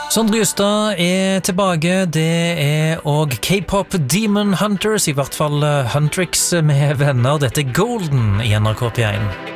Sondre Justad tilbake, det og K-pop Demon Hunters, i hvert fall Huntrix med venner. Dette Golden i NRK P1.